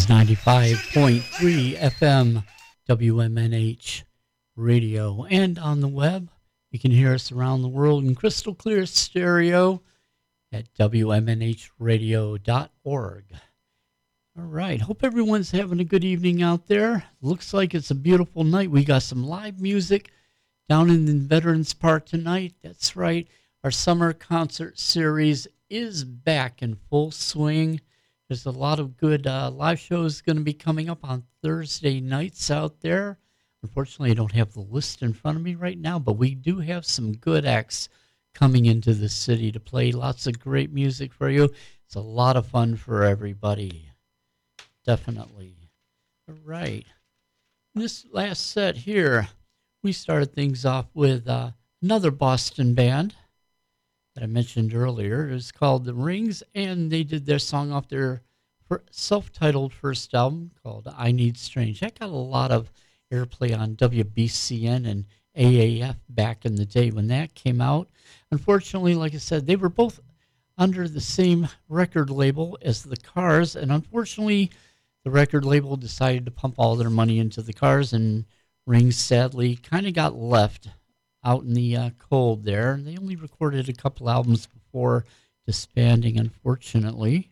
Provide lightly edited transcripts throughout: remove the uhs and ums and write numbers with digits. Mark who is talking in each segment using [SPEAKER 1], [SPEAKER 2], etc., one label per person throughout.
[SPEAKER 1] is 95.3 FM WMNH radio, and on the web you can hear us around the world in crystal clear stereo at WMNHradio.org. All right, hope everyone's having a good evening out there. Looks like it's a beautiful night. We got some live music down in the Veterans Park tonight. That's right, our summer concert series is back in full swing. There's a lot of good live shows going to be coming up on Thursday nights out there. Unfortunately, I don't have the list in front of me right now, but we do have some good acts coming into the city to play lots of great music for you. It's a lot of fun for everybody. Definitely. All right. This last set here, we started things off with another Boston band that I mentioned earlier. It was called The Rings, and they did their song off their self-titled first album called I Need Strange. That got a lot of airplay on WBCN and AAF back in the day when that came out. Unfortunately, like I said, they were both under the same record label as the Cars, and unfortunately, the record label decided to pump all their money into the Cars, and Rings sadly kind of got left out in the cold there. They only recorded a couple albums before disbanding, unfortunately.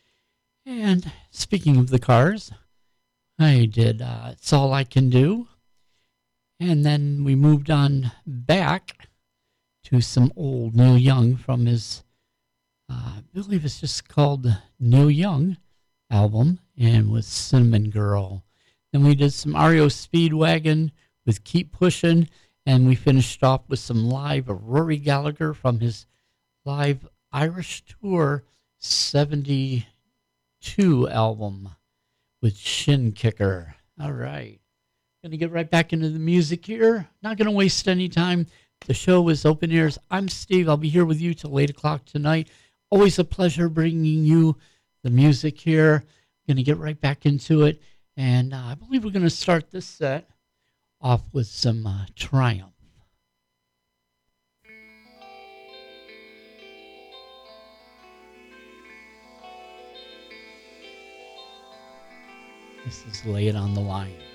[SPEAKER 1] And speaking of the Cars, I did It's All I Can Do. And then we moved on back to some old Neil Young from his, I believe it's just called Neil Young album, and with Cinnamon Girl. Then we did some REO Speedwagon with Keep Pushing. And we finished off with some live of Rory Gallagher from his live Irish Tour 72 album with Shin Kicker. All right. Going to get right back into the music here. Not going to waste any time. The show is open ears. I'm Steve. I'll be here with you till 8 o'clock tonight. Always a pleasure bringing you the music here. Going to get right back into it. And I believe we're going to start this set off with some Triumph. This is Lay It on the Line.